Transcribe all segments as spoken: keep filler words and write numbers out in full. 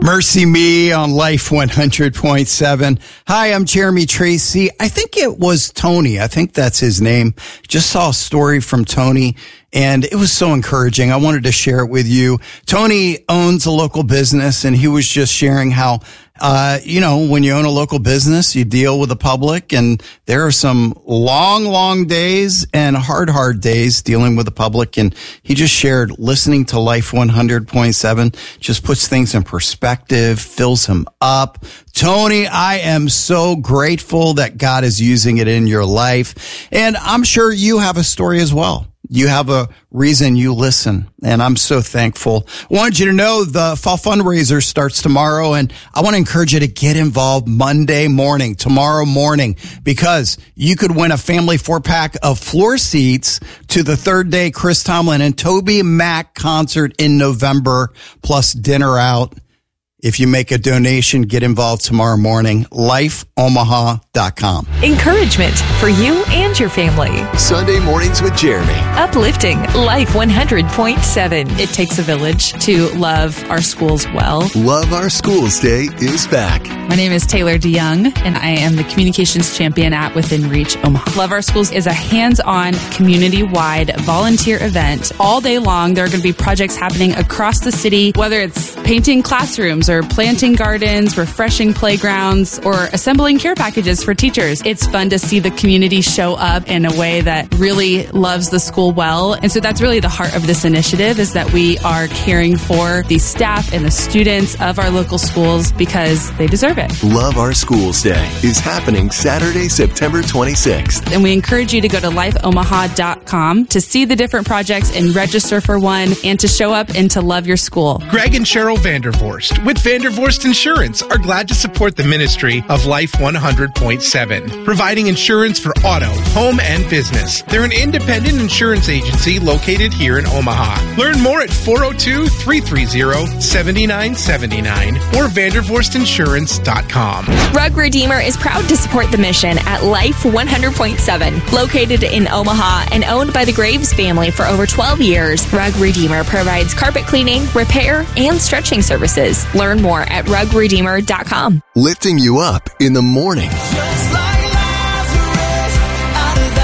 Mercy Me on Life one hundred point seven. Hi, I'm Jeremy Tracy. I think it was Tony. I think that's his name. Just saw a story from Tony, and it was so encouraging. I wanted to share it with you. Tony owns a local business, and he was just sharing how, uh, you know, when you own a local business, you deal with the public, and there are some long, long days and hard, hard days dealing with the public. And he just shared listening to Life one hundred point seven just puts things in perspective, fills him up. Tony, I am so grateful that God is using it in your life. And I'm sure you have a story as well. You have a reason you listen, and I'm so thankful. I wanted you to know the fall fundraiser starts tomorrow, and I want to encourage you to get involved Monday morning, tomorrow morning, because you could win a family four-pack of floor seats to the third day Chris Tomlin and Toby Mac concert in November, plus dinner out. If you make a donation, get involved tomorrow morning. life omaha dot com. Encouragement for you and your family. Sunday mornings with Jeremy. Uplifting Life one hundred point seven. It takes a village to love our schools well. Love Our Schools Day is back. My name is Taylor DeYoung, and I am the communications champion at Within Reach Omaha. Love Our Schools is a hands-on, community-wide volunteer event. All day long, there are going to be projects happening across the city, whether it's painting classrooms or planting gardens, refreshing playgrounds, or assembling care packages for teachers. It's fun to see the community show up in a way that really loves the school well. And so that's really the heart of this initiative, is that we are caring for the staff and the students of our local schools because they deserve it. Love Our Schools Day is happening Saturday, September twenty-sixth. And we encourage you to go to life omaha dot com to see the different projects and register for one, and to show up and to love your school. Greg and Cheryl Vandervorst with Vandervorst Insurance are glad to support the ministry of Life one hundred point seven, providing insurance for auto, home, and business. They're an independent insurance agency located here in Omaha. Learn more at four oh two, three three zero, seven nine seven nine or vandervorst insurance dot com. Rug Redeemer is proud to support the mission at Life one hundred point seven. Located in Omaha and owned by the Graves family for over twelve years, Rug Redeemer provides carpet cleaning, repair, and stretching services. Learn more at rug redeemer dot com. Lifting you up in the morning. Just like Lazarus, out of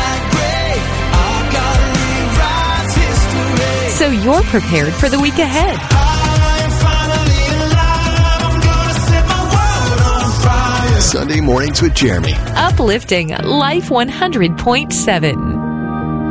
that grave, I've got to rewrite history. So you're prepared for the week ahead. I'm finally alive. I'm gonna set my world on fire. Sunday mornings with Jeremy. Uplifting Life one hundred point seven.